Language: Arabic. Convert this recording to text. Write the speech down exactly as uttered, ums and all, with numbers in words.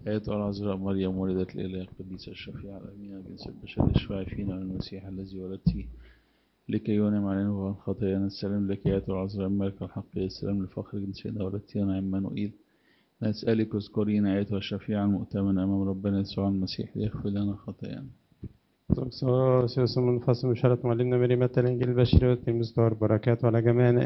آية العذراء مريم ولدت الإله القديسة الشفيعة الأمينة جنس البشر اشفعي فينا المسيح الذي ولدتيه لكي ينعم علينا وعن خطايانا. السلام لك يا آية العذراء الملك الحق، السلام لفخر جنسنا ولدتينا نعم منوئيل. نسألك اذكرينا أيتها الشفيعة المؤتمنة أمام ربنا يسوع المسيح ليغفر لنا خطايانا. سوسم منفصل بشارة معلمنا مريم الإنجيل البشري والتلميذ دار بركات على جميعنا